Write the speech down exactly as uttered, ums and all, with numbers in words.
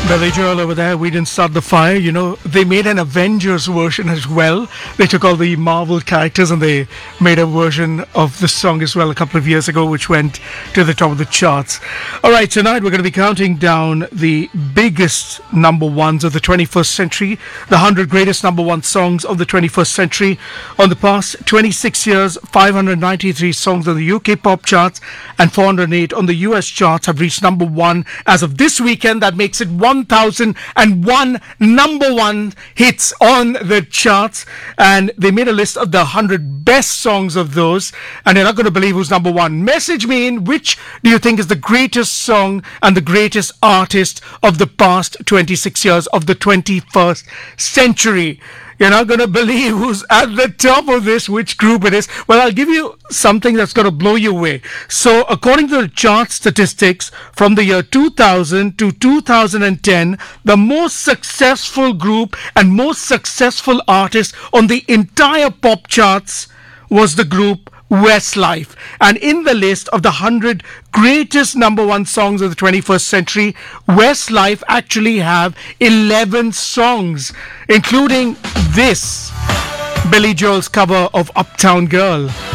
Billy Joel over there, We Didn't Start the Fire. You know, they made an Avengers version as well. They took all the Marvel characters and they made a version of the song as well a couple of years ago, which went to the top of the charts. All right, tonight we're going to be counting down the biggest number ones of the twenty-first century, the one hundred greatest number one songs of the twenty-first century. On the past twenty-six years, five hundred ninety-three songs on the U K pop charts and four hundred eight on the U S charts have reached number one as of this weekend. That makes it one thousand one number one hits on the charts, and they made a list of the one hundred best songs of those, and you're not going to believe who's number one. Message me in which do you think is the greatest song and the greatest artist of the past twenty-six years of the twenty-first century. You're not going to believe who's at the top of this, which group it is. Well, I'll give you something that's going to blow you away. So, according to the chart statistics from the year two thousand to two thousand ten, the most successful group and most successful artist on the entire pop charts was the group Westlife. And in the list of the one hundred greatest number one songs of the twenty-first century, Westlife actually have eleven songs, including this, Billy Joel's cover of Uptown Girl.